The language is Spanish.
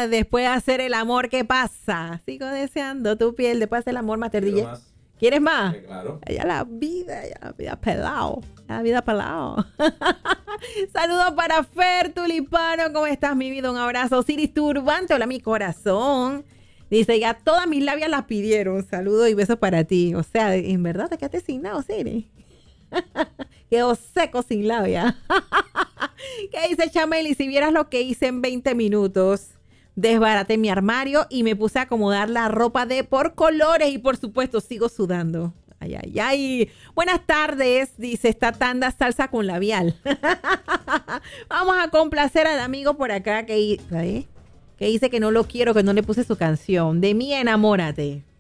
vida después de hacer el amor, ¿qué pasa? Sigo deseando tu piel después de hacer el amor, Master DJ. ¿Quieres más? Claro. Ya la vida pelado. La vida pelado. Saludos para Fer Tulipano. ¿Cómo estás, mi vida? Un abrazo. Siris Turbante. Hola, mi corazón. Dice, ya todas mis labias las pidieron. Saludos y besos para ti. O sea, en verdad te quedaste sin nada, Siris. Quedó seco sin labia. ¿Qué dice Chameli? Si vieras lo que hice en 20 minutos. Desbaraté mi armario y me puse a acomodar la ropa por colores y por supuesto sigo sudando. Ay, ay, ay. Buenas tardes, dice esta tanda salsa con labial. Vamos a complacer al amigo por acá que dice que no lo quiero, que no le puse su canción. De mí enamórate.